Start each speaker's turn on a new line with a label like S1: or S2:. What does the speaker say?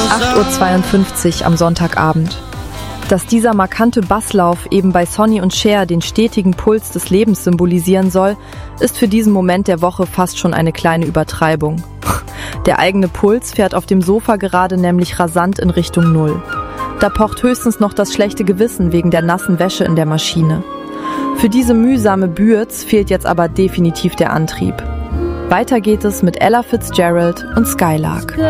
S1: 8:52 Uhr am Sonntagabend. Dass dieser markante Basslauf eben bei Sonny und Cher den stetigen Puls des Lebens symbolisieren soll, ist für diesen Moment der Woche fast schon eine kleine Übertreibung. Der eigene Puls fährt auf dem Sofa gerade nämlich rasant in Richtung 0. Da pocht höchstens noch das schlechte Gewissen wegen der nassen Wäsche in der Maschine. Für diese mühsame Bürz fehlt jetzt aber definitiv der Antrieb. Weiter geht es mit Ella Fitzgerald und Skylark.